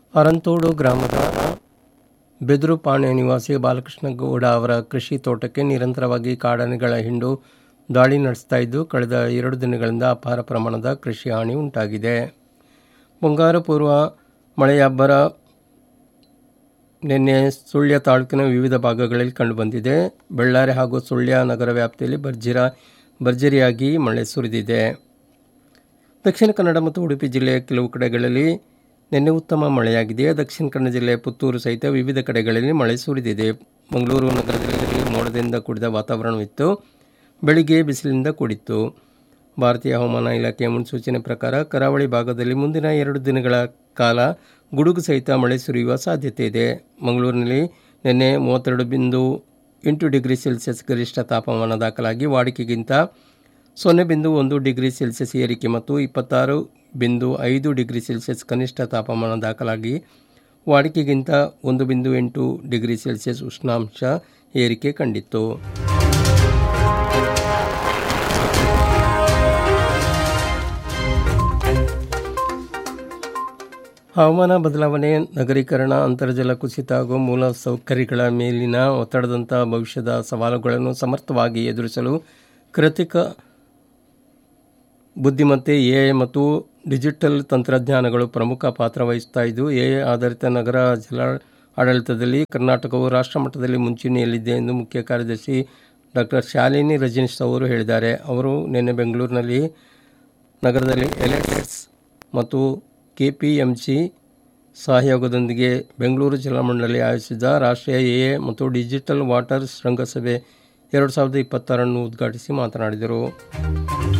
ಅರಂತೋಡು ಗ್ರಾಮದ ಬೆದುರುಪಾಣೆ ನಿವಾಸಿ ಬಾಲಕೃಷ್ಣ ಗೌಡ ಅವರ ಕೃಷಿ ತೋಟಕ್ಕೆ ನಿರಂತರವಾಗಿ ಕಾಡಾನೆಗಳ ಹಿಂಡು ದಾಳಿ ನಡೆಸ್ತಾ ಇದ್ದು ಕಳೆದ 2 ದಿನಗಳಿಂದ ಅಪಾರ ಪ್ರಮಾಣದ ಕೃಷಿ ಹಾನಿ ಉಂಟಾಗಿದೆ. ಮುಂಗಾರು ಪೂರ್ವ ಮಳೆಯಬ್ಬರ ನಿನ್ನೆ ಸುಳ್ಯ ತಾಲೂಕಿನ ವಿವಿಧ ಭಾಗಗಳಲ್ಲಿ ಕಂಡುಬಂದಿದೆ. ಬಳ್ಳಾರಿ ಹಾಗೂ ಸುಳ್ಯ ನಗರ ವ್ಯಾಪ್ತಿಯಲ್ಲಿ ಭರ್ಜರಿಯಾಗಿ ಮಳೆ ಸುರಿದಿದೆ. ದಕ್ಷಿಣ ಕನ್ನಡ ಮತ್ತು ಉಡುಪಿ ಜಿಲ್ಲೆಯ ಕೆಲವು ಕಡೆಗಳಲ್ಲಿ ನಿನ್ನೆ ಉತ್ತಮ ಮಳೆಯಾಗಿದೆ. ದಕ್ಷಿಣ ಕನ್ನಡ ಜಿಲ್ಲೆಯ ಪುತ್ತೂರು ಸಹಿತ ವಿವಿಧ ಕಡೆಗಳಲ್ಲಿ ಮಳೆ ಸುರಿದಿದೆ. ಮಂಗಳೂರು ನಗರದಲ್ಲಿ ಮೋಡದಿಂದ ಕೂಡಿದ ವಾತಾವರಣವಿತ್ತು. ಬೆಳಿಗ್ಗೆ ಬಿಸಿಲಿನಿಂದ ಕೂಡಿತ್ತು. ಭಾರತೀಯ ಹವಾಮಾನ ಇಲಾಖೆಯ ಮುನ್ಸೂಚನೆ ಪ್ರಕಾರ ಕರಾವಳಿ ಭಾಗದಲ್ಲಿ ಮುಂದಿನ 2 ದಿನಗಳ ಕಾಲ ಗುಡುಗು ಸಹಿತ ಮಳೆ ಸುರಿಯುವ ಸಾಧ್ಯತೆ ಇದೆ. ಮಂಗಳೂರಿನಲ್ಲಿ ನಿನ್ನೆ 32.8 ಡಿಗ್ರಿ ಸೆಲ್ಸಿಯಸ್ ಗರಿಷ್ಠ ತಾಪಮಾನ ದಾಖಲಾಗಿ ವಾಡಿಕೆಗಿಂತ 0.1 ಡಿಗ್ರಿ ಸೆಲ್ಸಿಯಸ್ ಏರಿಕೆ ಮತ್ತು 26.5 ಡಿಗ್ರಿ ಸೆಲ್ಸಿಯಸ್ ಕನಿಷ್ಠ ತಾಪಮಾನ ದಾಖಲಾಗಿ ವಾಡಿಕೆಗಿಂತ 1.8 ಡಿಗ್ರಿ ಸೆಲ್ಸಿಯಸ್ ಉಷ್ಣಾಂಶ ಏರಿಕೆ ಕಂಡಿತ್ತು. ಹವಾಮಾನ ಬದಲಾವಣೆ, ನಗರೀಕರಣ, ಅಂತರ್ಜಲ ಕುಸಿತ ಹಾಗೂ ಮೂಲ ಸೌಕರ್ಯಗಳ ಮೇಲಿನ ಒತ್ತಡದಂಥ ಭವಿಷ್ಯದ ಸವಾಲುಗಳನ್ನು ಸಮರ್ಥವಾಗಿ ಎದುರಿಸಲು ಕೃತಕ ಬುದ್ಧಿಮತ್ತೆ, ಎಐ ಮತ್ತು ಡಿಜಿಟಲ್ ತಂತ್ರಜ್ಞಾನಗಳು ಪ್ರಮುಖ ಪಾತ್ರ ವಹಿಸ್ತಾ ಇದ್ದು, ಎಐ ಆಧಾರಿತ ನಗರ ಜಲ ಆಡಳಿತದಲ್ಲಿ ಕರ್ನಾಟಕವು ರಾಷ್ಟ್ರಮಟ್ಟದಲ್ಲಿ ಮುಂಚೂಣಿಯಲ್ಲಿದೆ ಎಂದು ಮುಖ್ಯ ಕಾರ್ಯದರ್ಶಿ ಡಾ. ಶಾಲಿನಿ ರಜನೀಶ್ ಅವರು ಹೇಳಿದ್ದಾರೆ. ಅವರು ನಿನ್ನೆ ಬೆಂಗಳೂರಿನಲ್ಲಿ ನಗರದಲ್ಲಿ ಎಲೆಕ್ಟ್ರಿಕ್ಸ್ ಮತ್ತು ಕೆಪಿಎಂಜಿ ಸಹಯೋಗದೊಂದಿಗೆ ಬೆಂಗಳೂರು ಜಲಮಂಡಳಿ ಆಯೋಜಿಸಿದ ರಾಷ್ಟ್ರೀಯ ಎಐ ಮತ್ತು ಡಿಜಿಟಲ್ ವಾಟರ್ ಶೃಂಗಸಭೆ 2026 ಉದ್ಘಾಟಿಸಿ ಮಾತನಾಡಿದರು.